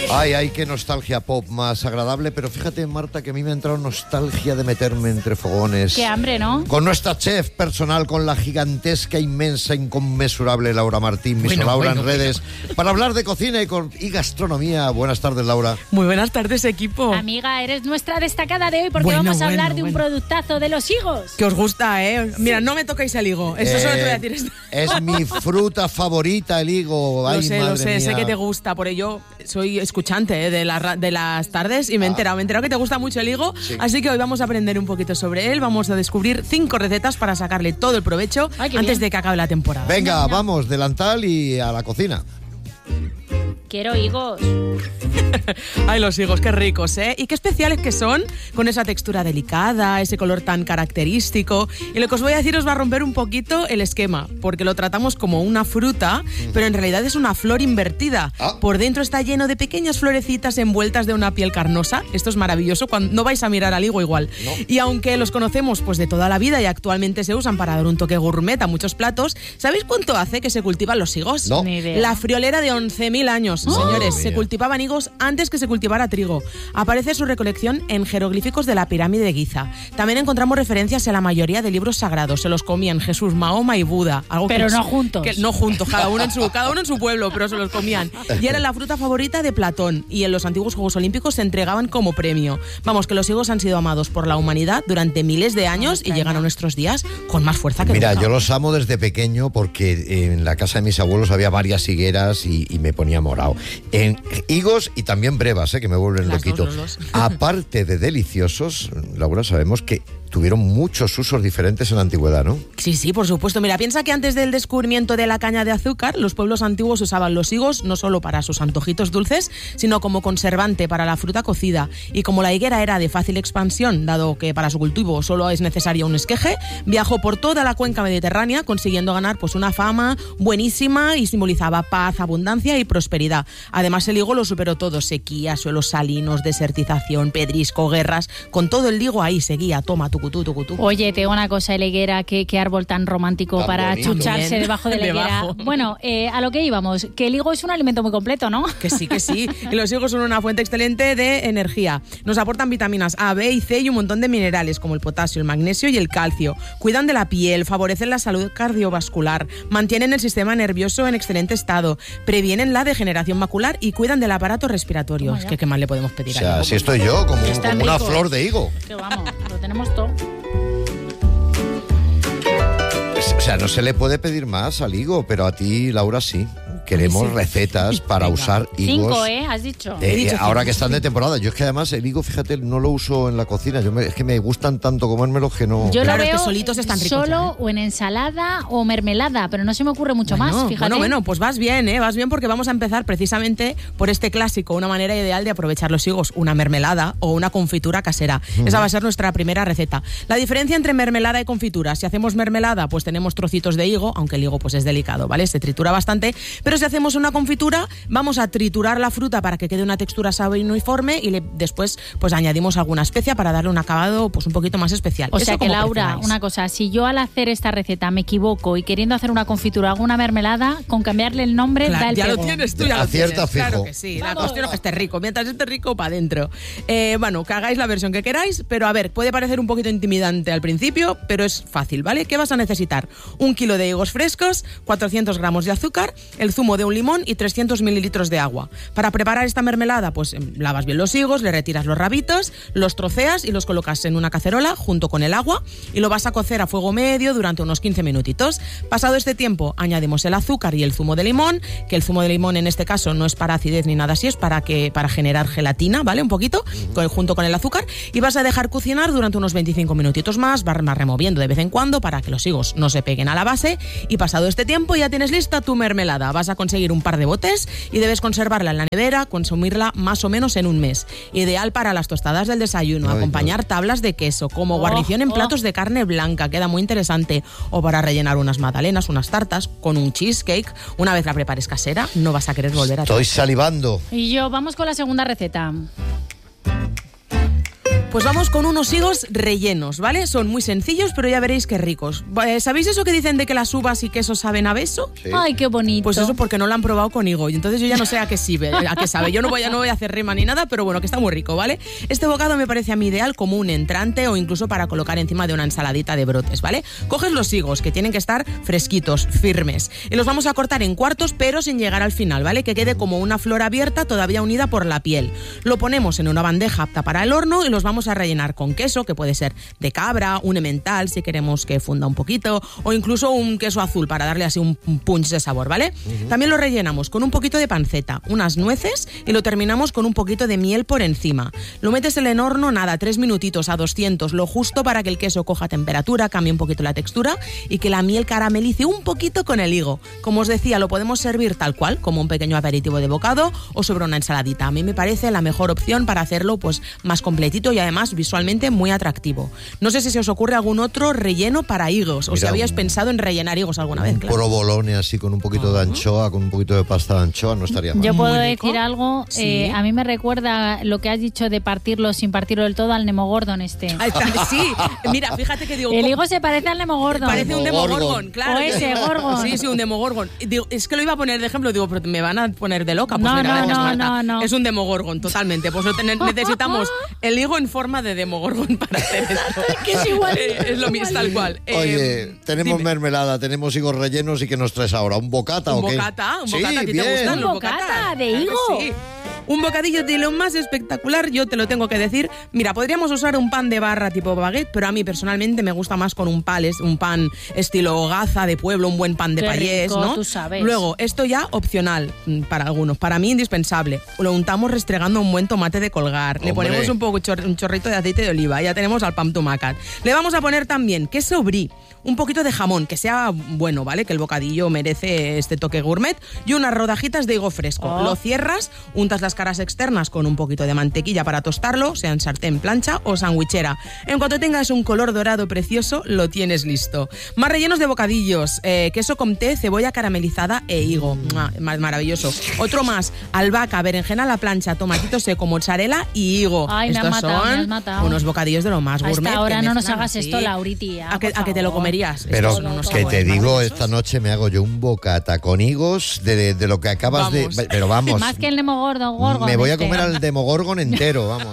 Ay, qué nostalgia pop más agradable, pero fíjate, Marta, que a mí me ha entrado nostalgia de meterme entre fogones. Qué hambre, ¿no? Con nuestra chef personal, con la gigantesca, inmensa, inconmensurable Laura Martín, Laura en redes, para hablar de cocina y gastronomía. Buenas tardes, Laura. Muy buenas tardes, equipo. Amiga, eres nuestra destacada de hoy porque vamos a hablar de un productazo de los higos. Que os gusta, ¿eh? Mira, no me toquéis el higo. Eso solo te voy a decir. Es mi fruta favorita, el higo. Ay, lo sé, mía. sé que te gusta. Por ello, soy escuchante de las tardes y me he enterado que te gusta mucho el higo. Sí. Así que hoy vamos a aprender un poquito sobre él. Vamos a descubrir 5 recetas para sacarle todo el provecho antes de que acabe la temporada. Venga, vamos, delantal y a la cocina. Quiero higos. Ay, los higos, qué ricos, ¿eh? Y qué especiales que son, con esa textura delicada, ese color tan característico. Y lo que os voy a decir os va a romper un poquito el esquema, porque lo tratamos como una fruta, pero en realidad es una flor invertida. Por dentro está lleno de pequeñas florecitas envueltas de una piel carnosa. Esto es maravilloso, cuando no vais a mirar al higo igual. No. Y aunque los conocemos pues de toda la vida y actualmente se usan para dar un toque gourmet a muchos platos, ¿sabéis cuánto hace que se cultivan los higos? No. Ni idea. La friolera de 11.000 años. Señores, se cultivaban higos antes que se cultivara trigo. Aparece su recolección en jeroglíficos de la pirámide de Giza. También encontramos referencias en la mayoría de libros sagrados. Se los comían Jesús, Mahoma y Buda. Pero no juntos. No juntos, cada uno en su pueblo, pero se los comían. Y era la fruta favorita de Platón. Y en los antiguos Juegos Olímpicos se entregaban como premio. Vamos, que los higos han sido amados por la humanidad durante miles de años y llegan a nuestros días con más fuerza que nunca. Mira, yo los amo desde pequeño porque en la casa de mis abuelos había varias higueras y me ponía morado. En higos y también brevas, que me vuelven loquito. Los dos. Aparte de deliciosos, Laura, sabemos que tuvieron muchos usos diferentes en la antigüedad, ¿no? Sí, por supuesto. Mira, piensa que antes del descubrimiento de la caña de azúcar, los pueblos antiguos usaban los higos no solo para sus antojitos dulces, sino como conservante para la fruta cocida. Y como la higuera era de fácil expansión, dado que para su cultivo solo es necesario un esqueje, viajó por toda la cuenca mediterránea, consiguiendo ganar pues una fama buenísima y simbolizaba paz, abundancia y prosperidad. Además, el higo lo superó todo: sequía, suelos salinos, desertización, pedrisco, guerras. Con todo el higo ahí seguía, toma, tucutú. Oye, te digo una cosa, la higuera, qué árbol tan romántico tan para bonito. Chucharse Bien. debajo de la higuera. Bueno, a lo que íbamos, que el higo es un alimento muy completo, ¿no? Que sí. Y los higos son una fuente excelente de energía. Nos aportan vitaminas A, B y C y un montón de minerales como el potasio, el magnesio y el calcio. Cuidan de la piel, favorecen la salud cardiovascular, mantienen el sistema nervioso en excelente estado, previenen la degeneración macular y cuidan del aparato respiratorio. Es que ¿qué más le podemos pedir a higo? Si estoy yo, como una flor de higo. Que vamos, lo tenemos todo. O sea, no se le puede pedir más al higo, pero a ti, Laura, sí. Queremos recetas para usar higos. 5, has dicho. Ahora que están de temporada. Yo es que además el higo, fíjate, no lo uso en la cocina. Es que me gustan tanto comérmelos que no... Yo claro, lo veo es que solitos están ricos. Solo o en ensalada o mermelada, pero no se me ocurre mucho más, fíjate. Bueno, pues vas bien, vas bien, porque vamos a empezar precisamente por este clásico, una manera ideal de aprovechar los higos, una mermelada o una confitura casera. Esa va a ser nuestra primera receta. La diferencia entre mermelada y confitura: si hacemos mermelada, pues tenemos trocitos de higo, aunque el higo pues es delicado, ¿vale? Se tritura bastante, pero si hacemos una confitura, vamos a triturar la fruta para que quede una textura suave y uniforme y después pues añadimos alguna especia para darle un acabado pues un poquito más especial. O sea que, Laura, una cosa, si yo al hacer esta receta me equivoco y queriendo hacer una confitura hago una mermelada, con cambiarle el nombre claro, da el ya pego. Lo tienes tú, ya lo acierta tienes. fijo. Claro que sí, ¡vamos! La cuestión es que esté rico, mientras esté rico para adentro. Bueno, que hagáis la versión que queráis, pero a ver, puede parecer un poquito intimidante al principio, pero es fácil, ¿vale? ¿Qué vas a necesitar? 1 kilo de higos frescos, 400 gramos de azúcar, el zumo de un limón y 300 mililitros de agua. Para preparar esta mermelada, pues lavas bien los higos, le retiras los rabitos, los troceas y los colocas en una cacerola junto con el agua y lo vas a cocer a fuego medio durante unos 15 minutitos. Pasado este tiempo, añadimos el azúcar y el zumo de limón, que el zumo de limón en este caso no es para acidez ni nada así, es para generar gelatina, ¿vale? Un poquito, junto con el azúcar, y vas a dejar cocinar durante unos 25 minutitos más, vas removiendo de vez en cuando para que los higos no se peguen a la base, y pasado este tiempo ya tienes lista tu mermelada. Vas a conseguir un par de botes y debes conservarla en la nevera, consumirla más o menos en un mes. Ideal para las tostadas del desayuno, acompañar tablas de queso, como guarnición en platos de carne blanca, queda muy interesante, o para rellenar unas magdalenas, unas tartas, con un cheesecake. Una vez la prepares casera, no vas a querer volver a... Estoy salivando. Y yo, vamos con la segunda receta. Pues vamos con unos higos rellenos, ¿vale? Son muy sencillos, pero ya veréis qué ricos. ¿Sabéis eso que dicen de que las uvas y queso saben a beso? Sí. Ay, qué bonito. Pues eso porque no lo han probado con higo. Y entonces yo ya no sé a qué sabe. Yo no voy a hacer rima ni nada, pero bueno, que está muy rico, ¿vale? Este bocado me parece a mí ideal como un entrante o incluso para colocar encima de una ensaladita de brotes, ¿vale? Coges los higos, que tienen que estar fresquitos, firmes, y los vamos a cortar en cuartos, pero sin llegar al final, ¿vale? Que quede como una flor abierta todavía unida por la piel. Lo ponemos en una bandeja apta para el horno y los vamos a rellenar con queso, que puede ser de cabra, un emmental si queremos que funda un poquito, o incluso un queso azul para darle así un punch de sabor, ¿vale? También lo rellenamos con un poquito de panceta, unas nueces y lo terminamos con un poquito de miel por encima. Lo metes en el horno, 3 minutitos a 200, lo justo para que el queso coja temperatura, cambie un poquito la textura y que la miel caramelice un poquito con el higo. Como os decía, lo podemos servir tal cual, como un pequeño aperitivo de bocado o sobre una ensaladita. A mí me parece la mejor opción para hacerlo pues más completito y además visualmente muy atractivo. No sé si se os ocurre algún otro relleno para higos o si habíais pensado en rellenar higos alguna vez. Claro. Provolone así con un poquito de anchoa, con un poquito de pasta de anchoa, no estaría mal. Yo puedo Muy rico. decir algo, Sí. a mí me recuerda lo que has dicho de partirlo sin partirlo del todo al Demogorgon este. Ahí está, sí, mira, fíjate que digo... El higo se parece al Demogorgon. Parece un Demogorgon. demogorgon, claro. O ese gorgon. Sí, un demogorgon. Digo, es que lo iba a poner de ejemplo, digo, pero me van a poner de loca. Pues No, mira, no, gracias, no, Marta. no. Es un demogorgon, totalmente. Pues necesitamos el higo en forma de demogorgon para hacer esto. Que es igual. Es lo mismo, tal cual. Oye, tenemos dime. mermelada, tenemos higos rellenos y ¿qué nos traes ahora? ¿Un bocata o qué? ¿Un bocata? Sí, ¿A ti te bien. gustan ¿Un los bocata bocatas? de Claro que higo? sí. Un bocadillo de lo más espectacular, yo te lo tengo que decir. Mira, podríamos usar un pan de barra tipo baguette, pero a mí personalmente me gusta más con un pan estilo gaza de pueblo, un buen pan de Qué payés, rico, ¿no? tú sabes. Luego, esto ya opcional para algunos, para mí indispensable. Lo untamos restregando un buen tomate de colgar. Le Hombre. ponemos un chorrito de aceite de oliva, ya tenemos al pan tumacat. Le vamos a poner también queso brie, un poquito de jamón, que sea bueno, ¿vale? Que el bocadillo merece este toque gourmet, y unas rodajitas de higo fresco. Oh. Lo cierras, untas las caras externas con un poquito de mantequilla para tostarlo, sea en sartén, plancha o sandwichera. En cuanto tengas un color dorado precioso, lo tienes listo. Más rellenos de bocadillos, queso comté, cebolla caramelizada e higo. Maravilloso. Otro más, albahaca, berenjena a la plancha, tomatito seco, mozzarella y higo. Ay, me has Estos matado, son me has matado. unos bocadillos de lo más A gourmet. esta hora que no nos mezclan hagas así. esto, Lauriti. ¿A que te lo comerías? Pero Estos son unos que te sabores digo, maravillosos. esta noche me hago yo un bocata con higos de lo que acabas Vamos. de... Pero vamos, Más que el Demogorgon. me voy a este. comer al demogorgon entero, vamos.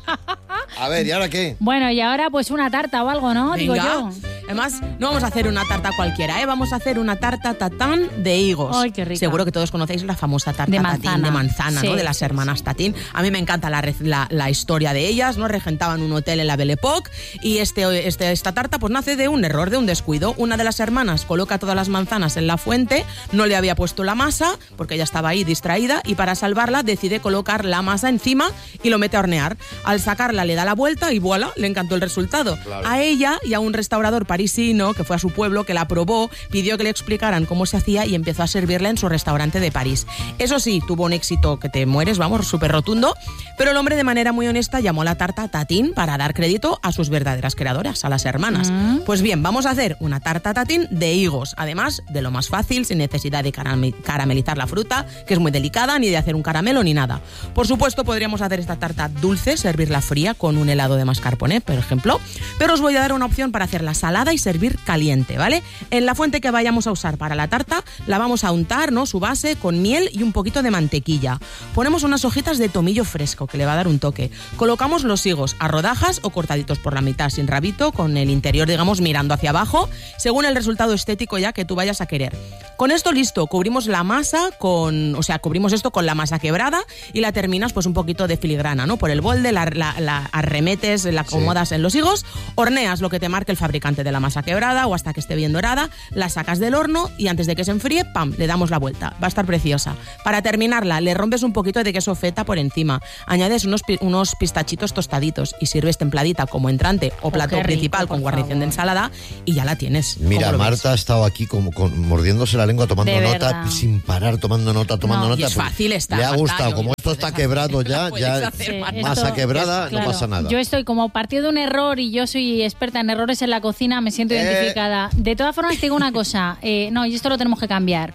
A ver, ¿y ahora qué? Bueno, y ahora pues una tarta o algo, ¿no? Digo Venga. yo. Además, no vamos a hacer una tarta cualquiera, ¿eh? Vamos a hacer una tarta tatán de higos. Ay, qué rica. Seguro que todos conocéis la famosa tarta De tatín manzana. de manzana, Sí, ¿no? De las sí, hermanas Tatín. A mí me encanta la historia de ellas, ¿no? Regentaban un hotel en la Belle Époque y esta tarta pues nace de un error, de un descuido. Una de las hermanas coloca todas las manzanas en la fuente, no le había puesto la masa porque ella estaba ahí distraída y para salvarla decide colocar la masa encima y lo mete a hornear. Al sacarla le da la vuelta y voilà, le encantó el resultado. Claro. A ella y a un restaurador parisino que fue a su pueblo, que la probó, pidió que le explicaran cómo se hacía y empezó a servirla en su restaurante de París. Eso sí, tuvo un éxito que te mueres, vamos, súper rotundo, pero el hombre de manera muy honesta llamó a la tarta tatín para dar crédito a sus verdaderas creadoras, a las hermanas. Pues bien, vamos a hacer una tarta tatín de higos, además de lo más fácil, sin necesidad de caramelizar la fruta, que es muy delicada, ni de hacer un caramelo ni nada. Por supuesto, podríamos hacer esta tarta dulce, servirla fría con un helado de mascarpone, por ejemplo, pero os voy a dar una opción para hacerla salada y servir caliente, ¿vale? En la fuente que vayamos a usar para la tarta la vamos a untar, ¿no? Su base con miel y un poquito de mantequilla. Ponemos unas hojitas de tomillo fresco que le va a dar un toque. Colocamos los higos a rodajas o cortaditos por la mitad sin rabito, con el interior, digamos, mirando hacia abajo, según el resultado estético ya que tú vayas a querer. Con esto listo, cubrimos esto con la masa quebrada y la terminas pues un poquito de filigrana, ¿no? Por el borde, la arremetes, la acomodas en los higos, horneas lo que te marque el fabricante de la masa quebrada o hasta que esté bien dorada, la sacas del horno y antes de que se enfríe, ¡pam!, le damos la vuelta. Va a estar preciosa. Para terminarla, le rompes un poquito de queso feta por encima, añades unos pistachitos tostaditos y sirves templadita como entrante o plato qué rico, principal con por guarnición de favor. ensalada y ya la tienes. Mira, ¿Cómo lo ves? Marta ha estado aquí como mordiéndose la lengua, tomando De nota, verdad. sin parar, tomando nota. No, y es Pues fácil estar, le ha Marta, gustado, yo como lo esto está puedes quebrado hacer, ya, lo puedes hacer, Marta. masa quebrada, claro, no pasa nada. Yo estoy como partido de un error y yo soy experta en errores en la cocina, me siento identificada. De todas formas, te digo una cosa, no, y esto lo tenemos que cambiar.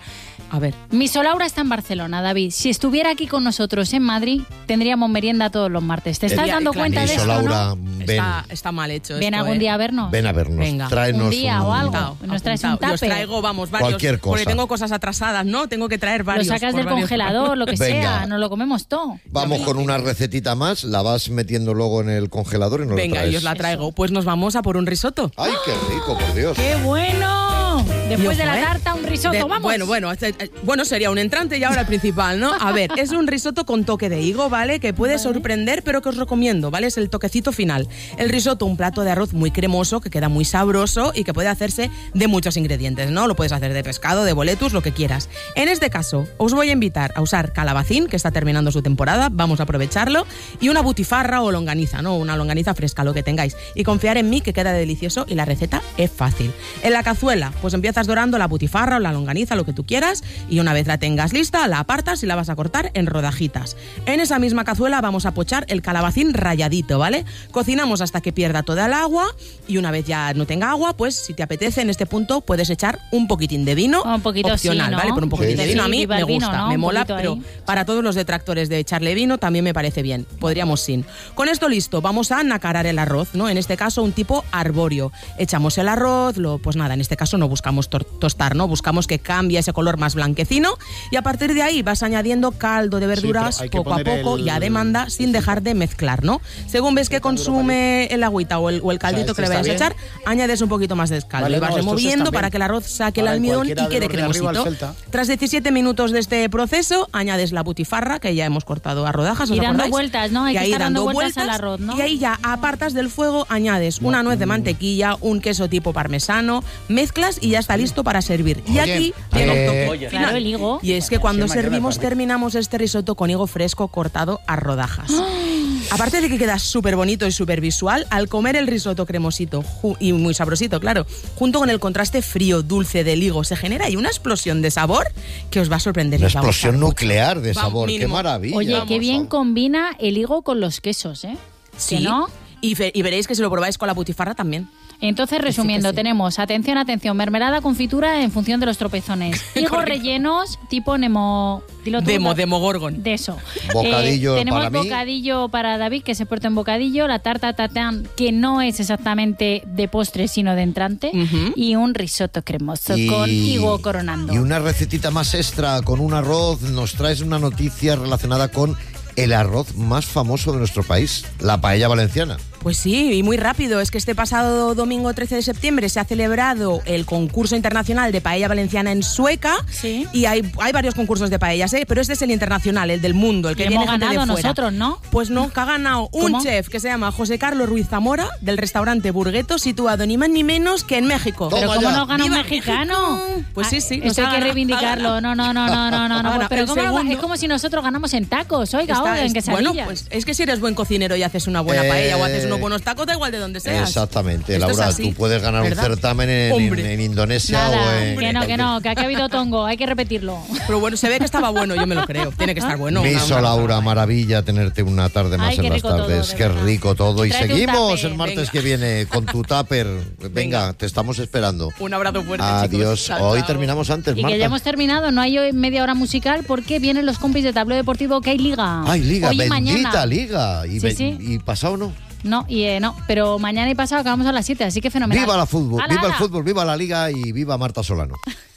A ver. Misolaura está en Barcelona, David. Si estuviera aquí con nosotros en Madrid, tendríamos merienda todos los martes. ¿Te estás dando cuenta de esto, Misolaura, no? ven. Está mal hecho Ven esto, algún día a vernos. Ven a vernos. Venga. Tráenos un día o algo. Apuntado, Nos traes un apuntado. Yo os tupper. traigo, vamos, varios. Cualquier cosa. Porque tengo cosas atrasadas, ¿no? Tengo que traer Lo varios. sacas del congelador, lo que Venga. sea. Nos lo comemos todo. Vamos con una recetita más, la vas metiendo luego en el congelador y nos Venga, lo traes. y os la traigo. Pues nos vamos a por un risotto. ¡Ay, qué rico, por Dios! ¡Qué bueno! Después de la Ojo, tarta, un risotto, vamos. Bueno, sería un entrante y ahora el principal, ¿no? A ver, es un risotto con toque de higo, ¿vale? Que puede sorprender, pero que os recomiendo, ¿vale? Es el toquecito final. El risotto, un plato de arroz muy cremoso, que queda muy sabroso y que puede hacerse de muchos ingredientes, ¿no? Lo puedes hacer de pescado, de boletus, lo que quieras. En este caso, os voy a invitar a usar calabacín, que está terminando su temporada, vamos a aprovecharlo, y una butifarra o longaniza, ¿no? Una longaniza fresca, lo que tengáis. Y confiar en mí, que queda delicioso y la receta es fácil. En la cazuela, pues empiezas dorando la butifarra o la longaniza, lo que tú quieras, y una vez la tengas lista, la apartas y la vas a cortar en rodajitas. En esa misma cazuela vamos a pochar el calabacín ralladito, ¿vale? Cocinamos hasta que pierda toda el agua y una vez ya no tenga agua, pues si te apetece en este punto puedes echar un poquitín de vino, un poquito opcional, sí, ¿no? ¿vale? Por un poquitín Sí, de vino a mí viva me el vino, gusta, ¿no? me Un mola, poquito pero ahí. para todos los detractores de echarle vino también me parece bien. Podríamos sin. Con esto listo, vamos a nacarar el arroz, ¿no? En este caso un tipo arbóreo. Echamos el arroz, pues nada, en este caso no buscamos tostar, ¿no? Buscamos que cambie ese color más blanquecino y a partir de ahí vas añadiendo caldo de verduras pero hay que poco a poner poco y a demanda sin dejar de mezclar, ¿no? Según ves que consume el agüita o el caldito que le vayas a echar, añades un poquito más de caldo Vale, y vas no, estos removiendo están para bien. que el arroz saque el Para almidón y cualquiera de quede los de arriba al cremosito. Celta. Tras 17 minutos de este proceso, añades la butifarra que ya hemos cortado a rodajas, ¿os Y dando acordáis? vueltas, ¿no? Hay Y que ahí estar dando dando vueltas al arroz, ¿no? Y ahí ya apartas del fuego, añades una nuez de mantequilla, un queso tipo parmesano, mezclas y ya está listo para servir. Y Oye, aquí llega un toque oye. final. Claro, el higo. Y es que cuando Sí, mañana servimos también. terminamos este risotto con higo fresco cortado a rodajas. Aparte de que queda súper bonito y súper visual, al comer el risotto cremosito y muy sabrosito, claro, junto con el contraste frío, dulce del higo, se genera ahí una explosión de sabor que os va a sabor. Una explosión nuclear de Vamos, sabor, qué mínimo. maravilla. Oye, Vamos, qué bien vamos. combina el higo con los quesos, ¿eh? Sí, ¿Que no? y veréis que si lo probáis con la butifarra también. Entonces, resumiendo, sí. tenemos, atención, mermelada con fritura en función de los tropezones. Higos Correcto. rellenos tipo Nemo... dilo tú, Demogorgon. de eso. Bocadillo tenemos para mí. bocadillo para David, que se puerta en bocadillo, la tarta tatán, que no es exactamente de postre, sino de entrante, Ujú. y un risotto cremoso con higo coronando. Y una recetita más extra con un arroz. Nos traes una noticia relacionada con el arroz más famoso de nuestro país, la paella valenciana. Pues sí, y muy rápido. Es que este pasado domingo 13 de septiembre se ha celebrado el concurso internacional de paella valenciana en Sueca. Sí. Y hay varios concursos de paellas, ¿eh? Pero este es el internacional, el del mundo, el que Y viene hemos gente de ganado fuera. nosotros, ¿no? Pues no, que ha ganado un ¿Cómo? chef que se llama José Carlos Ruiz Zamora, del restaurante Burgueto, situado ni más ni menos que en México. Toma Pero ¿cómo ya. nos gana un ¡Viva mexicano? México! Pues sí, sí, Ah, nos Esto hay ha que ganado, reivindicarlo. ha No. ganado. Pero El ¿cómo lo va? segundo- Es como si nosotros ganamos en tacos. Oiga, Está- en quesadillas. bueno, pues es que si eres buen cocinero y haces una buena paella o haces unos bueos tacos, da igual de donde seas. Exactamente, Esto es Laura, así, tú puedes ganar ¿verdad? un certamen en Hombre. Indonesia o Nada, en... que no, que aquí ha habido tongo. Hay que repetirlo. Pero bueno, se ve que estaba bueno, yo me lo creo. Tiene que estar bueno. Miso, Laura, maravilla tenerte una tarde más Ay, en qué las rico todo, tardes. de Qué verdad. rico todo. Y Tráete un seguimos tupper, el martes venga. que viene con tu tupper. Venga, te estamos esperando. Un abrazo fuerte, Adiós. chicos. Chao, Hoy chao. terminamos antes, Y que Marta. ya hemos terminado. No hay hoy media hora musical porque vienen los compis de Tablero Deportivo que hay liga. Ay, liga, Hoy y bendita mañana. liga. Y, Sí, sí. y pasado no. No, pero mañana y pasado acabamos a las 7, así que fenomenal. Viva la fútbol, ¡Hala, viva el hala! fútbol, viva la liga y viva Marta Solano.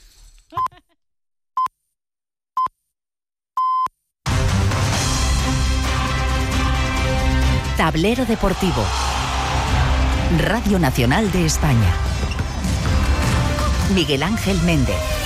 Tablero Deportivo. Radio Nacional de España. Miguel Ángel Méndez.